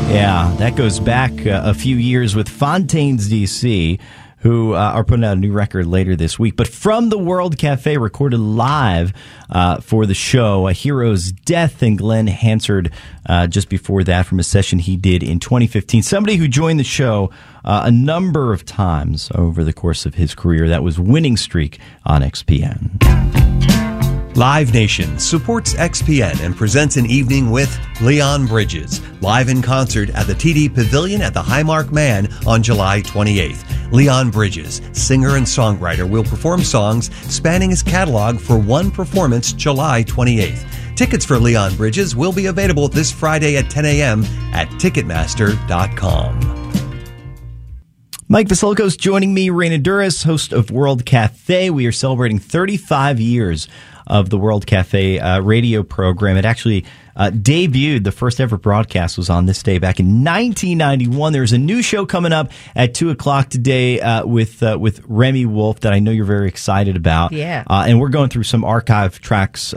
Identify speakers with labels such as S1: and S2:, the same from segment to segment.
S1: Yeah, that goes back a few years with Fontaines DC, who are putting out a new record later this week. But from the World Cafe, recorded live for the show, A Hero's Death, and Glenn Hansard just before that from a session he did in 2015. Somebody who joined the show a number of times over the course of his career. That was Winning Streak on XPN.
S2: Live Nation supports XPN and presents an evening with Leon Bridges, live in concert at the TD Pavilion at the Highmark Mann on July 28th. Leon Bridges, singer and songwriter, will perform songs spanning his catalog for one performance July 28th. Tickets for Leon Bridges will be available this Friday at 10 a.m. at Ticketmaster.com.
S1: Mike Vasiliko's joining me, Raina Duras, host of World Cafe. We are celebrating 35 years of the World Cafe radio program. It actually debuted, the first ever broadcast was on this day back in 1991. There's a new show coming up at 2 o'clock today with Remy Wolf that I know you're very excited about.
S3: Yeah.
S1: And we're going through some archive tracks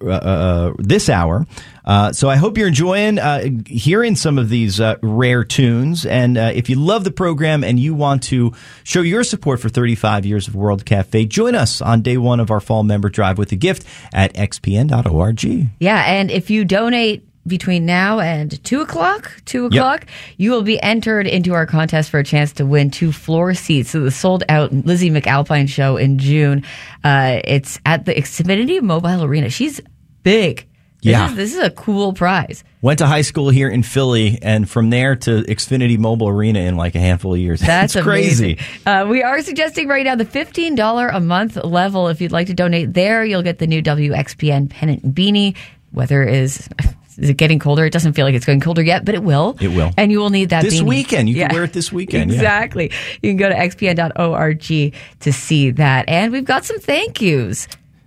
S1: this hour. So I hope you're enjoying hearing some of these rare tunes. And if you love the program and you want to show your support for 35 years of World Cafe, join us on day one of our fall member drive with a gift at xpn.org.
S3: Yeah, and if you donate between now and 2 o'clock, you will be entered into our contest for a chance to win 2 floor seats to the sold-out Lizzie McAlpine show in June. It's at the Xfinity Mobile Arena. She's big. This is a cool prize.
S1: Went to high school here in Philly, and from there to Xfinity Mobile Arena in like a handful of years.
S3: That's
S1: crazy.
S3: We are suggesting right now the $15 a month level. If you'd like to donate there, you'll get the new WXPN pennant beanie. Weather is it getting colder? It doesn't feel like it's going colder yet, but it will.
S1: It will.
S3: And you will need that
S1: this
S3: beanie.
S1: weekend. You can wear it this weekend.
S3: Exactly.
S1: Yeah.
S3: You can go to xpn.org to see that. And we've got some thank yous.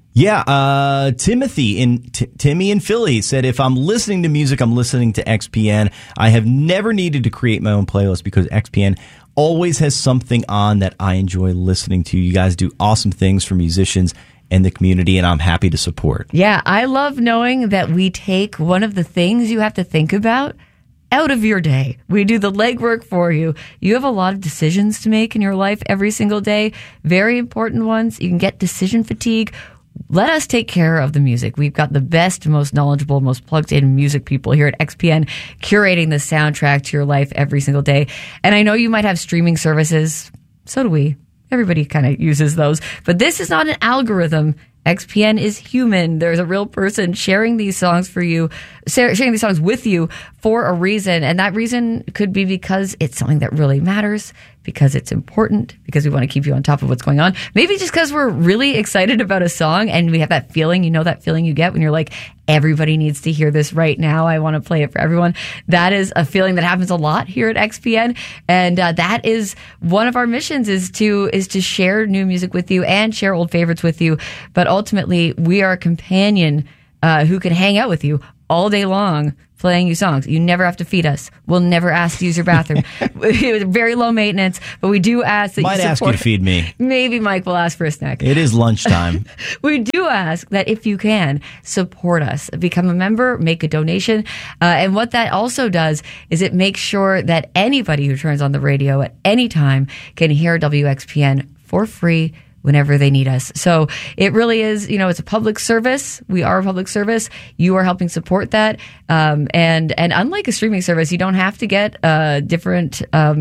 S1: Yeah, Timmy in Philly said, if I'm listening to music, I'm listening to XPN. I have never needed to create my own playlist because XPN always has something on that I enjoy listening to. You guys do awesome things for musicians and the community, and I'm happy to support.
S3: Yeah, I love knowing that we take one of the things you have to think about out of your day. We do the legwork for you. You have a lot of decisions to make in your life every single day, very important ones. You can get decision fatigue. Let us take care of the music. We've got the best, most knowledgeable, most plugged-in music people here at XPN curating the soundtrack to your life every single day. And I know you might have streaming services. So do we. Everybody kind of uses those. But this is not an algorithm. XPN is human. There's a real person sharing these songs for you, sharing these songs with you for a reason. And that reason could be because it's something that really matters, because it's important, because we want to keep you on top of what's going on. Maybe just because we're really excited about a song and we have that feeling, that feeling you get when you're like, everybody needs to hear this right now. I want to play it for everyone. That is a feeling that happens a lot here at XPN. And that is one of our missions is to share new music with you and share old favorites with you. But ultimately, we are a companion who can hang out with you all day long, playing you songs. You never have to feed us. We'll never ask to use your bathroom. Very low maintenance, but we do ask that
S1: Might
S3: you
S1: ask you to feed me.
S3: Maybe Mike will ask for a snack.
S1: It is lunchtime.
S3: We do ask that if you can, support us. Become a member, make a donation. And what that also does is it makes sure that anybody who turns on the radio at any time can hear WXPN for free whenever they need us. So it really is, it's a public service. We are a public service. You are helping support that. And unlike a streaming service, you don't have to get a different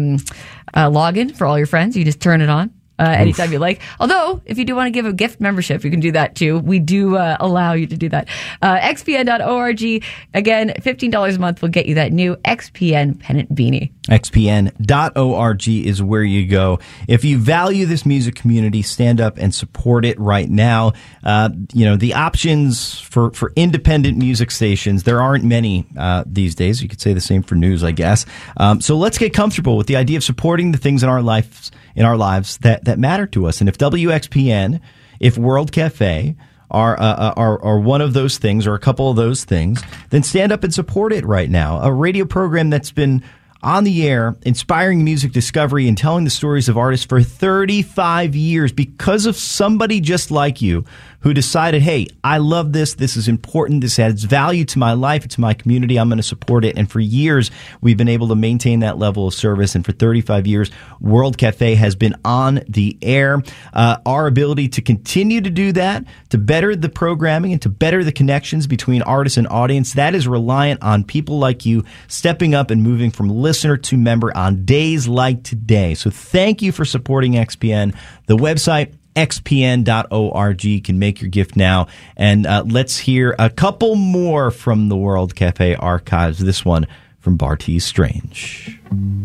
S3: login for all your friends. You just turn it on anytime you like. Although, if you do want to give a gift membership, you can do that too. We do allow you to do that. XPN.org. Again, $15 a month will get you that new XPN pennant beanie.
S1: XPN.org is where you go. If you value this music community, stand up and support it right now. The options for independent music stations, there aren't many these days. You could say the same for news, I guess. So let's get comfortable with the idea of supporting the things in our lives that matter to us. And if WXPN, if World Cafe are one of those things or a couple of those things, then stand up and support it right now. A radio program that's been on the air, inspiring music discovery and telling the stories of artists for 35 years because of somebody just like you who decided, hey, I love this. This is important. This adds value to my life, to my community. I'm going to support it. And for years, we've been able to maintain that level of service. And for 35 years, World Cafe has been on the air. Our ability to continue to do that, to better the programming and to better the connections between artists and audience, that is reliant on people like you stepping up and moving from listener to member on days like today. So thank you for supporting XPN. The website, xpn.org, can make your gift now. And let's hear a couple more from the World Cafe archives. This one from Bartees Strange.